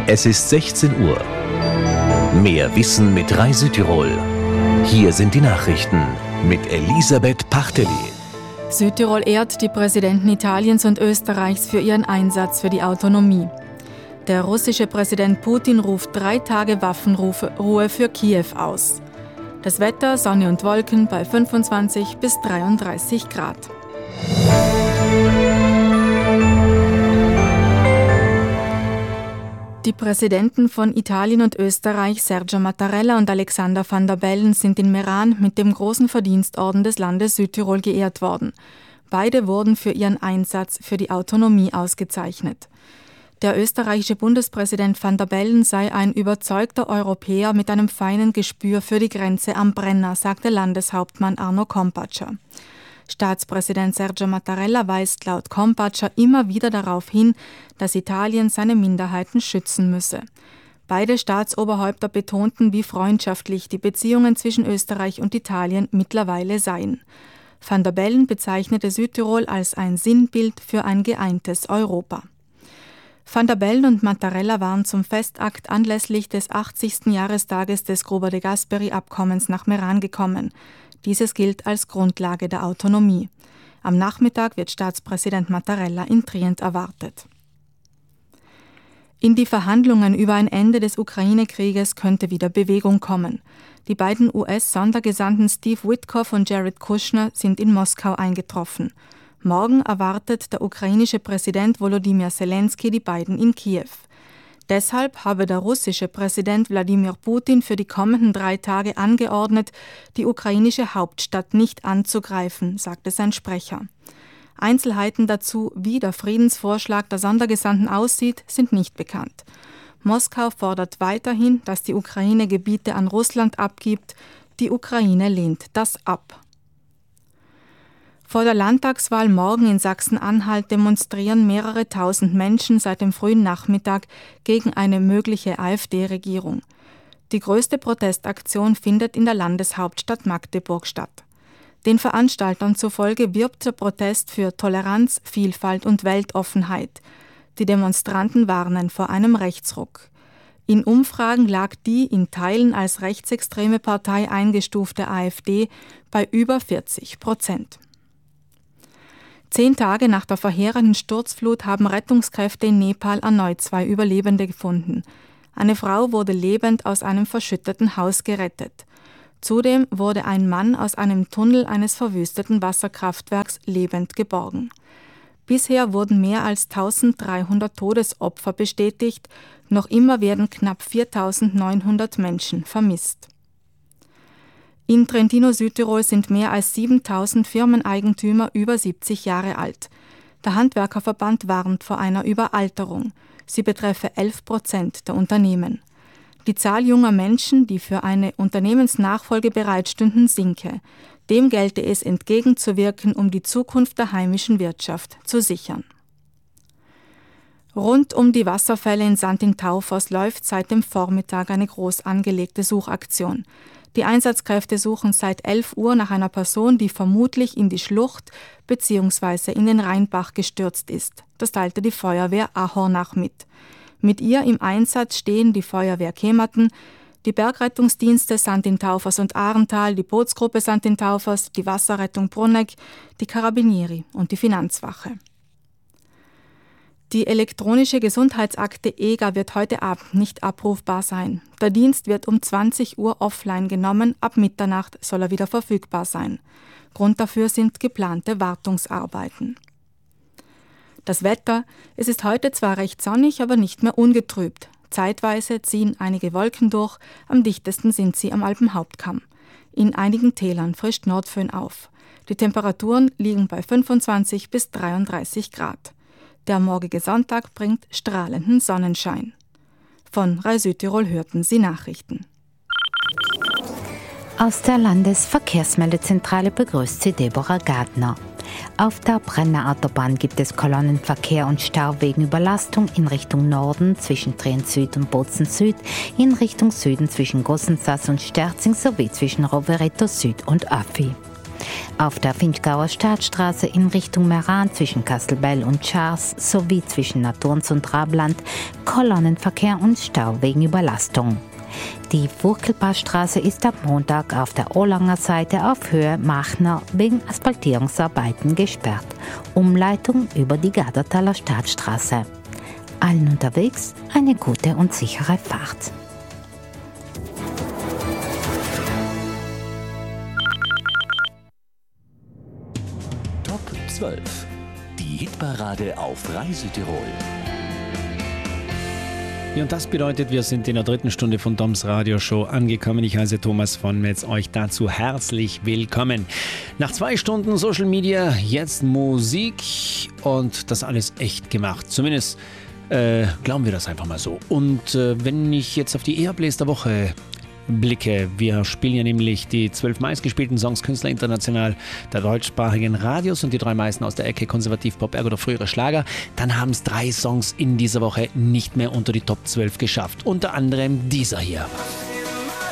Es ist 16 Uhr. Mehr Wissen mit Rai Südtirol. Hier sind die Nachrichten mit Elisabeth Pachteli. Südtirol ehrt die Präsidenten Italiens und Österreichs für ihren Einsatz für die Autonomie. Der russische Präsident Putin ruft 3 Tage Waffenruhe für Kiew aus. Das Wetter, Sonne und Wolken bei 25 bis 33 Grad. Die Präsidenten von Italien und Österreich, Sergio Mattarella und Alexander Van der Bellen, sind in Meran mit dem Großen Verdienstorden des Landes Südtirol geehrt worden. Beide wurden für ihren Einsatz für die Autonomie ausgezeichnet. Der österreichische Bundespräsident Van der Bellen sei ein überzeugter Europäer mit einem feinen Gespür für die Grenze am Brenner, sagte Landeshauptmann Arno Kompatscher. Staatspräsident Sergio Mattarella weist laut Kompatscher immer wieder darauf hin, dass Italien seine Minderheiten schützen müsse. Beide Staatsoberhäupter betonten, wie freundschaftlich die Beziehungen zwischen Österreich und Italien mittlerweile seien. Van der Bellen bezeichnete Südtirol als ein Sinnbild für ein geeintes Europa. Van der Bellen und Mattarella waren zum Festakt anlässlich des 80. Jahrestages des Gruber de Gasperi-Abkommens nach Meran gekommen. Dieses gilt als Grundlage der Autonomie. Am Nachmittag wird Staatspräsident Mattarella in Trient erwartet. In die Verhandlungen über ein Ende des Ukraine-Krieges könnte wieder Bewegung kommen. Die beiden US-Sondergesandten Steve Witkoff und Jared Kushner sind in Moskau eingetroffen. Morgen erwartet der ukrainische Präsident Volodymyr Zelensky die beiden in Kiew. Deshalb habe der russische Präsident Wladimir Putin für die kommenden 3 Tage angeordnet, die ukrainische Hauptstadt nicht anzugreifen, sagte sein Sprecher. Einzelheiten dazu, wie der Friedensvorschlag der Sondergesandten aussieht, sind nicht bekannt. Moskau fordert weiterhin, dass die Ukraine Gebiete an Russland abgibt. Die Ukraine lehnt das ab. Vor der Landtagswahl morgen in Sachsen-Anhalt demonstrieren mehrere tausend Menschen seit dem frühen Nachmittag gegen eine mögliche AfD-Regierung. Die größte Protestaktion findet in der Landeshauptstadt Magdeburg statt. Den Veranstaltern zufolge wirbt der Protest für Toleranz, Vielfalt und Weltoffenheit. Die Demonstranten warnen vor einem Rechtsruck. In Umfragen lag die in Teilen als rechtsextreme Partei eingestufte AfD bei über 40%. 10 Tage nach der verheerenden Sturzflut haben Rettungskräfte in Nepal erneut 2 Überlebende gefunden. Eine Frau wurde lebend aus einem verschütteten Haus gerettet. Zudem wurde ein Mann aus einem Tunnel eines verwüsteten Wasserkraftwerks lebend geborgen. Bisher wurden mehr als 1300 Todesopfer bestätigt. Noch immer werden knapp 4900 Menschen vermisst. In Trentino-Südtirol sind mehr als 7000 Firmeneigentümer über 70 Jahre alt. Der Handwerkerverband warnt vor einer Überalterung. Sie betreffe 11% der Unternehmen. Die Zahl junger Menschen, die für eine Unternehmensnachfolge bereitstünden, sinke. Dem gelte es entgegenzuwirken, um die Zukunft der heimischen Wirtschaft zu sichern. Rund um die Wasserfälle in St. Taufers läuft seit dem Vormittag eine groß angelegte Suchaktion. Die Einsatzkräfte suchen seit 11 Uhr nach einer Person, die vermutlich in die Schlucht bzw. in den Rheinbach gestürzt ist. Das teilte die Feuerwehr Ahornach mit. Mit ihr im Einsatz stehen die Feuerwehr Kematen, die Bergrettungsdienste St. Taufers und Ahrental, die Bootsgruppe St. Taufers, die Wasserrettung Brunegg, die Carabinieri und die Finanzwache. Die elektronische Gesundheitsakte EGA wird heute Abend nicht abrufbar sein. Der Dienst wird um 20 Uhr offline genommen, ab Mitternacht soll er wieder verfügbar sein. Grund dafür sind geplante Wartungsarbeiten. Das Wetter: Es ist heute zwar recht sonnig, aber nicht mehr ungetrübt. Zeitweise ziehen einige Wolken durch, am dichtesten sind sie am Alpenhauptkamm. In einigen Tälern frischt Nordföhn auf. Die Temperaturen liegen bei 25 bis 33 Grad. Der morgige Sonntag bringt strahlenden Sonnenschein. Von Rai Südtirol hörten Sie Nachrichten. Aus der Landesverkehrsmeldezentrale begrüßt Sie Deborah Gardner. Auf der Brenner Autobahn gibt es Kolonnenverkehr und Stau wegen Überlastung in Richtung Norden zwischen Trient Süd und Bozen Süd, in Richtung Süden zwischen Gossensas und Sterzing sowie zwischen Rovereto Süd und Affi. Auf der Vinchgauer Staatsstraße in Richtung Meran zwischen Kastelbell und Schars sowie zwischen Naturns und Trabland Kolonnenverkehr und Stau wegen Überlastung. Die Furkelpassstraße ist ab Montag auf der Olanger Seite auf Höhe Machner wegen Asphaltierungsarbeiten gesperrt. Umleitung über die Gardertaler Staatsstraße. Allen unterwegs eine gute und sichere Fahrt. Top 12. Die Hitparade auf Reise Tirol. Ja, und das bedeutet, wir sind in der 3. Stunde von Toms Radioshow angekommen. Ich heiße Thomas von Metz, euch dazu herzlich willkommen. Nach 2 Stunden Social Media, jetzt Musik und das alles echt gemacht. Zumindest glauben wir das einfach mal so. Und wenn ich jetzt auf die Airplays der Woche blicke, wir spielen ja nämlich die 12 meistgespielten Songs Künstler international der deutschsprachigen Radios und die 3 meisten aus der Ecke Konservativ, Pop, Ergo oder frühere Schlager, dann haben es 3 Songs in dieser Woche nicht mehr unter die Top 12 geschafft. Unter anderem dieser hier.